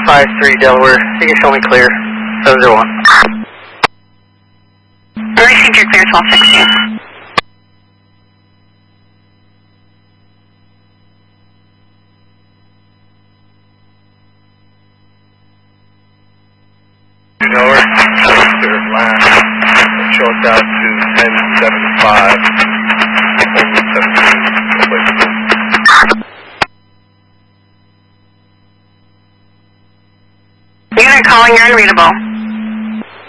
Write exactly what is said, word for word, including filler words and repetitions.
five three Delaware. You can show me clear. seven zero one. I received your clear twelve sixteen. Delaware, clear of land. Show us down to ten seven five. Unit calling, you're unreadable.